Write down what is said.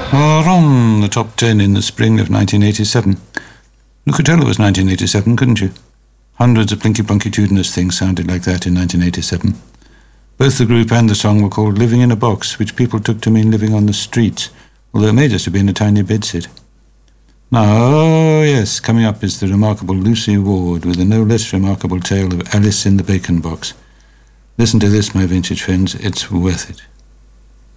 Are on the top 10 in the spring of 1987. You could tell it was 1987, couldn't you? Hundreds of blinky-plunkitudinous things sounded like that in 1987. Both the group and the song were called Living in a Box, which people took to mean living on the streets, although it may just have been a tiny bedsit. Now, oh yes, coming up is the remarkable Lucy Ward with a no less remarkable tale of Alice in the Bacon Box. Listen to this, my vintage friends, it's worth it.